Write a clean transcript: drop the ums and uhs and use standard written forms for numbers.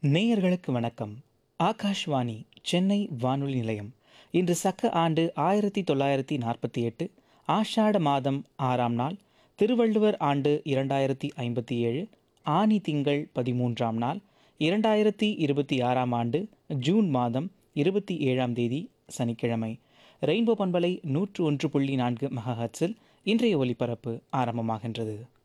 நேயர்களுக்கு வணக்கம். ஆகாஷ்வாணி சென்னை வானொலி நிலையம். இன்று சக்க ஆண்டு 1948 ஆஷாட மாதம் 6ஆம் நாள், திருவள்ளுவர் ஆண்டு 2057 ஆனி திங்கள் 13ஆம் நாள், 2026ஆம் ஆண்டு ஜூன் மாதம் 27ஆம் தேதி சனிக்கிழமை. ரெயின்போ பண்பலை 101.4 மெகாஹெர்ட்ஸில் இன்றைய ஒலிபரப்பு ஆரம்பமாகின்றது.